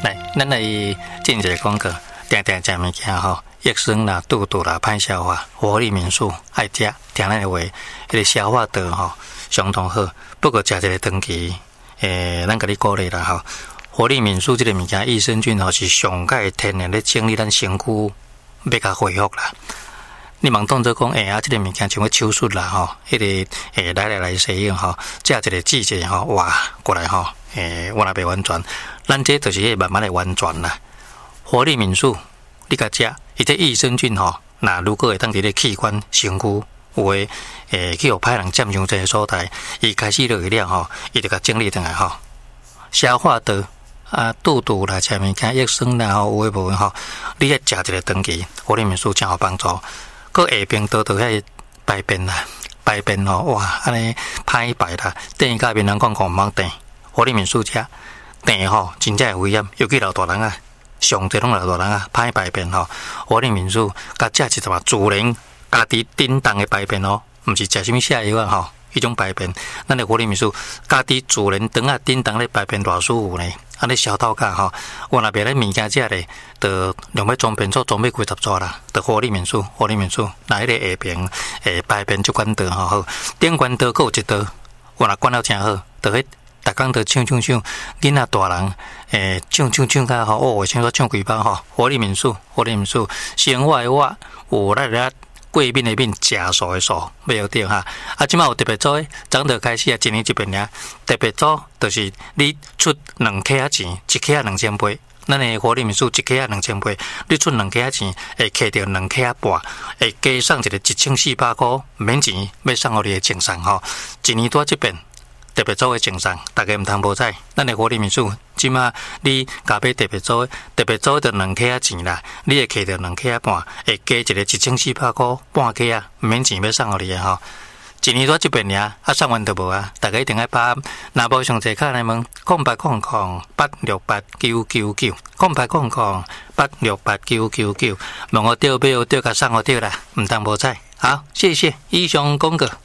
来，咱来进一个广告，定定食物件吼，益生啦、肚肚啦、歹消化，活力民宿爱食，听咱的话，迄个消化道吼相当好。不过食一个长期，咱甲你鼓励啦吼。活力民宿这个物件，益生菌吼是上佳天然咧整理咱身躯，要甲恢复啦。你忙当做讲，这个物件像个手术啦吼，迄个来使用吼，食一个季节吼，哇，过来吼，我若袂完全，咱这就是慢慢来完全啦。活力民宿，你甲食，伊这益生菌吼，那如果会当伫咧器官身躯有诶，去互歹人占用这个所在，伊开始落去了吼，伊就甲整理转来吼，消化道。肚肚啦，食物件益生啦，有诶无吼，你咧食一个长期，活力民宿真有帮助。个下边倒遐排便啦，排便吼，哇，安尼歹排啦，等甲面人讲唔茫等，活力民宿食等吼，真正危险，尤其老大人啊，上侪拢老大人啊，歹排便吼，活力民宿甲食一什么自然家己叮当诶排便吼，毋是食啥物下药啊吼。迄种排便，咱的活力民宿家己自然当啊叮当咧排便偌舒服呢，安尼消透甲吼，我若袂咧物件食咧，就两要装便座装要几十座啦，就活力民宿，那迄个下边排便就管道吼好，顶管道佫有一道，我若管了真好，就迄逐工就唱，囡仔大人唱甲吼，我唱几包吼，活力民宿，生活的我有咧。过敏的敏，食素的素，袂晓对哈。即摆有特别组诶，早就开始啊，一年一遍尔。特别组就是你出2克仔钱，一克仔2000杯。咱的活力民宿一克仔2000杯，你出2克仔钱，会摕到2克仔半，会加送一个1400块，免钱要送互你的精神吼。一年多一遍。特别组的精神，大家毋通无彩。咱的活力民宿，即马你加买特别组就2克仔钱啦，你会摕到2克仔半，会加一个1400块半克仔，免钱要送互你的吼。一年多一遍尔，送完就无啊。大家一定要把若无详细卡来问，0800868999，0800868999，问我对买有对甲送我对啦，毋通无彩。好，谢谢以上广告。